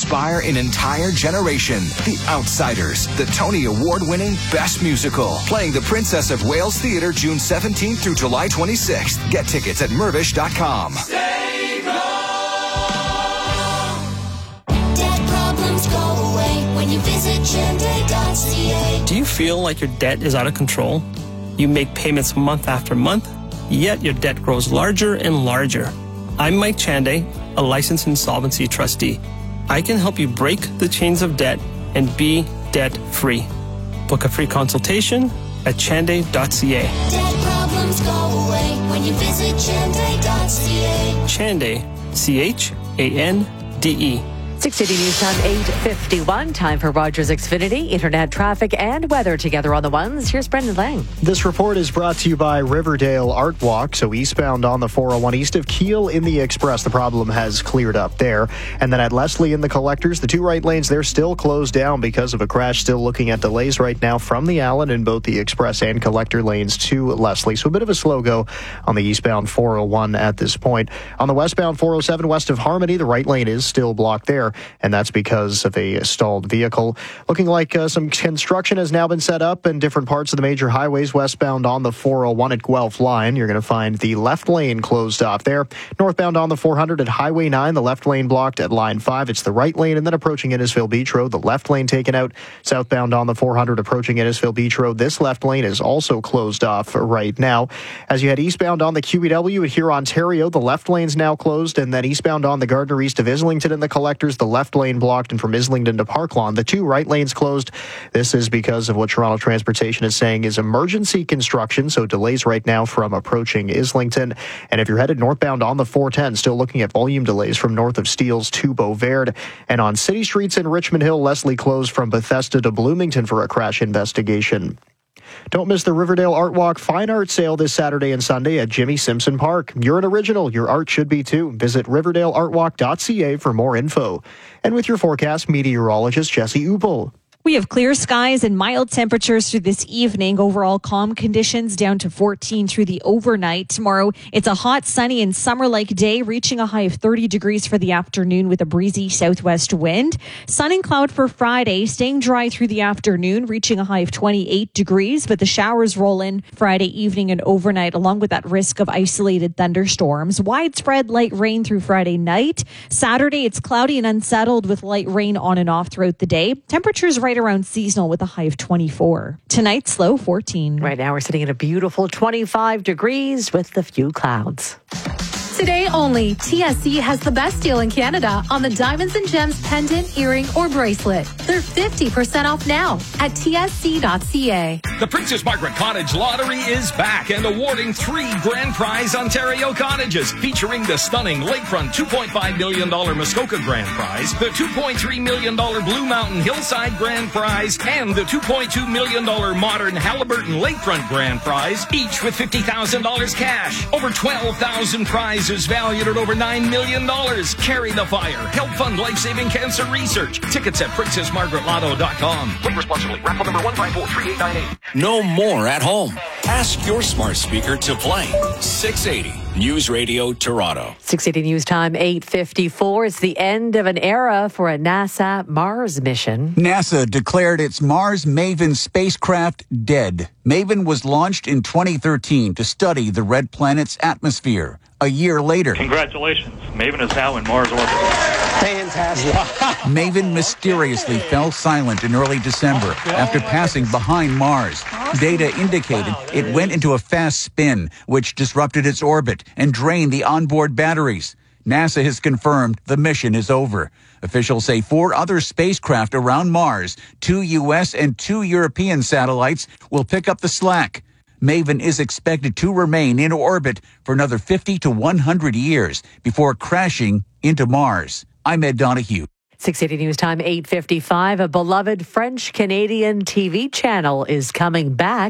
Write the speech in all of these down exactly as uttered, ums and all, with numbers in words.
inspire an entire generation. The Outsiders, the Tony Award-winning Best Musical. Playing the Princess of Wales Theatre June seventeenth through July twenty-sixth. Get tickets at mirvish dot com. Stay calm. Debt problems go away when you visit Chande dot c a. Do you feel like your debt is out of control? You make payments month after month, yet your debt grows larger and larger. I'm Mike Chande, a licensed insolvency trustee. I can help you break the chains of debt and be debt-free. Book a free consultation at chande dot c a. Debt problems go away when you visit Chande dot c a. Chande, C H A N D E. six eighty News Time, eight fifty-one. Time for Rogers Xfinity, internet traffic and weather together on the ones. Here's Brendan Lang. This report is brought to you by Riverdale Art Walk. So eastbound on the four oh one east of Keele in the Express, the problem has cleared up there. And then at Leslie in the Collectors, the two right lanes, they're still closed down because of a crash. Still looking at delays right now from the Allen in both the Express and Collector lanes to Leslie. So a bit of a slow go on the eastbound four oh one at this point. On the westbound four oh seven west of Harmony, the right lane is still blocked there, and that's because of a stalled vehicle. Looking like uh, some construction has now been set up in different parts of the major highways. Westbound on the four oh one at Guelph line, you're going to find the left lane closed off there. Northbound on the four hundred at Highway nine, the left lane blocked at line five. It's the right lane, and then approaching Innisfil Beach Road, the left lane taken out. Southbound on the four hundred approaching Innisfil Beach Road, this left lane is also closed off right now. As you head eastbound on the Q E W at here, Ontario, the left lane's now closed, and then eastbound on the Gardner east of Islington and the Collectors, the left lane blocked, and from Islington to Parklawn, the two right lanes closed. This is because of what Toronto Transportation is saying is emergency construction, so delays right now from approaching Islington. And if you're headed northbound on the four ten, still looking at volume delays from north of Steeles to Beauverde. And on city streets in Richmond Hill, Leslie closed from Bethesda to Bloomington for a crash investigation. Don't miss the Riverdale Art Walk Fine Art Sale this Saturday and Sunday at Jimmy Simpson Park. You're an original. Your art should be too. Visit riverdale art walk dot c a for more info. And with your forecast, meteorologist Jesse Ubel. We have clear skies and mild temperatures through this evening. Overall calm conditions down to fourteen through the overnight. Tomorrow, it's a hot, sunny, and summer-like day, reaching a high of thirty degrees for the afternoon with a breezy southwest wind. Sun and cloud for Friday, staying dry through the afternoon, reaching a high of twenty-eight degrees, but the showers roll in Friday evening and overnight, along with that risk of isolated thunderstorms. Widespread light rain through Friday night. Saturday, it's cloudy and unsettled with light rain on and off throughout the day. Temperatures right around seasonal with a high of twenty-four. Tonight's low fourteen. Right now we're sitting at a beautiful twenty-five degrees with a few clouds. Today only, T S C has the best deal in Canada on the Diamonds and Gems pendant, earring, or bracelet. They're fifty percent off now at T S C dot C A. The Princess Margaret Cottage Lottery is back and awarding three grand prize Ontario cottages, featuring the stunning lakefront two point five million dollars Muskoka Grand Prize, the two point three million dollars Blue Mountain Hillside Grand Prize, and the two point two million dollars Modern Halliburton Lakefront Grand Prize, each with fifty thousand dollars cash. Over twelve thousand prizes valued at over nine million dollars. Carry the fire. Help fund life-saving cancer research. Tickets at princess margaret lotto dot com. Play responsibly. Raffle number one five four three eight nine eight. No more at home. Ask your smart speaker to play six eighty News Radio Toronto. six eighty News Time, eight fifty-four. It's the end of an era for a NASA Mars mission. NASA declared its Mars Maven spacecraft dead. Maven was launched in twenty thirteen to study the red planet's atmosphere. A year later, congratulations, Maven is now in Mars orbit. Fantastic. Maven mysteriously fell silent in early December after passing behind Mars. Data indicated it went into a fast spin, which disrupted its orbit and drained the onboard batteries. NASA has confirmed the mission is over. Officials say four other spacecraft around Mars, two U S and two European satellites, will pick up the slack. Maven is expected to remain in orbit for another fifty to one hundred years before crashing into Mars. I'm Ed Donahue. six eighty News Time, eight fifty-five. A beloved French-Canadian T V channel is coming back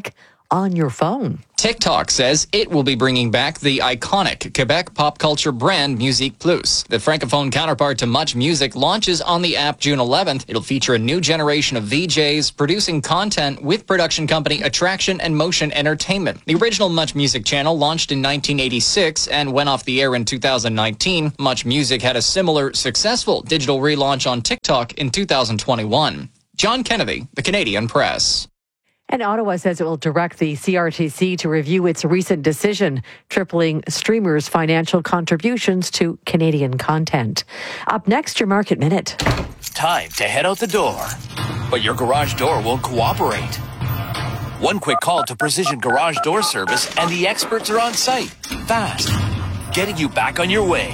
on your phone. TikTok says it will be bringing back the iconic Quebec pop culture brand Musique Plus. The francophone counterpart to Much Music launches on the app June eleventh. It'll feature a new generation of V Js producing content with production company Attraction and Motion Entertainment. The original Much Music channel launched in nineteen eighty-six and went off the air in two thousand nineteen. Much Music had a similar successful digital relaunch on TikTok in two thousand twenty-one. John Kennedy, The Canadian Press. And Ottawa says it will direct the C R T C to review its recent decision, tripling streamers' financial contributions to Canadian content. Up next, your Market Minute. Time to head out the door, but your garage door won't cooperate. One quick call to Precision Garage Door Service and the experts are on site, fast, getting you back on your way.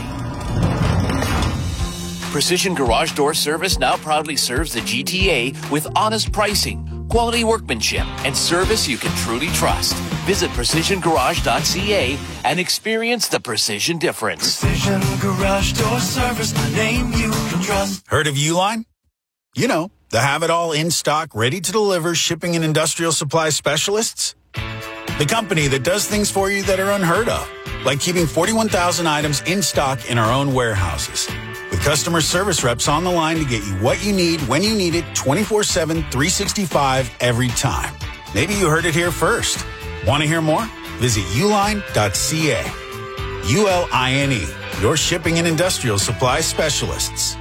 Precision Garage Door Service now proudly serves the G T A with honest pricing, quality workmanship, and service you can truly trust. Visit precision garage dot c a and experience the precision difference. Precision Garage Door Service, a name you can trust. Heard of Uline? You know, the have-it-all in stock, ready to deliver shipping and industrial supply specialists. The company that does things for you that are unheard of, like keeping forty-one thousand items in stock in our own warehouses. With customer service reps on the line to get you what you need when you need it twenty-four seven, three sixty-five every time. Maybe you heard it here first. Want to hear more? Visit uline dot c a. U L I N E, your shipping and industrial supply specialists.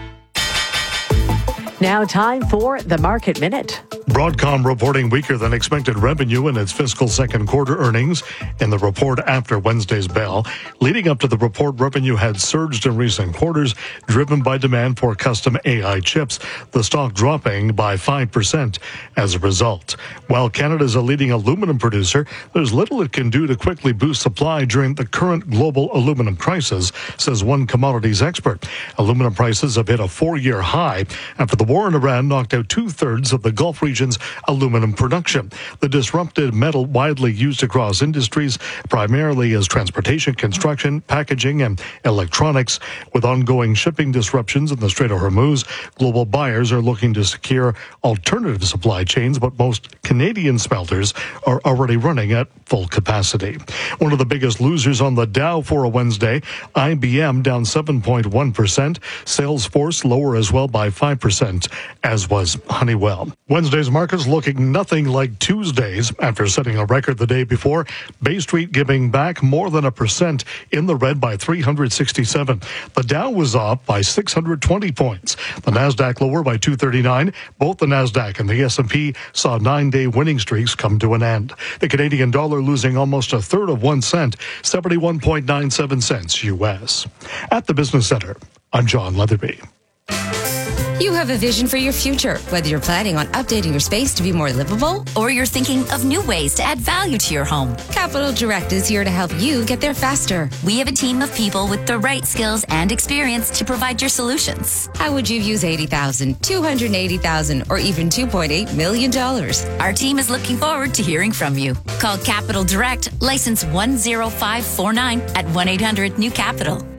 Now time for the Market Minute. Broadcom reporting weaker than expected revenue in its fiscal second quarter earnings in the report after Wednesday's bell. Leading up to the report, revenue had surged in recent quarters, driven by demand for custom A I chips, the stock dropping by five percent as a result. While Canada is a leading aluminum producer, there's little it can do to quickly boost supply during the current global aluminum crisis, says one commodities expert. Aluminum prices have hit a four-year high after the war in Iran knocked out two-thirds of the Gulf region's aluminum production. The disrupted metal widely used across industries, primarily as transportation, construction, packaging, and electronics. With ongoing shipping disruptions in the Strait of Hormuz, global buyers are looking to secure alternative supply chains, but most Canadian smelters are already running at full capacity. One of the biggest losers on the Dow for a Wednesday, I B M down seven point one percent, Salesforce lower as well by five percent, as was Honeywell. Wednesday's markets looking nothing like Tuesday's after setting a record the day before. Bay Street giving back more than a percent in the red by three hundred sixty-seven. The Dow was up by six hundred twenty points. The Nasdaq lower by two thirty-nine. Both the Nasdaq and the S and P saw nine-day winning streaks come to an end. The Canadian dollar losing almost a third of one cent, seventy-one point nine seven cents U S. At the Business Center, I'm John Leatherby. You have a vision for your future, whether you're planning on updating your space to be more livable or you're thinking of new ways to add value to your home. Capital Direct is here to help you get there faster. We have a team of people with the right skills and experience to provide your solutions. How would you use eighty thousand dollars, two hundred eighty thousand dollars, or even two point eight million dollars? Our team is looking forward to hearing from you. Call Capital Direct, license one zero five four nine at one eight hundred new capital.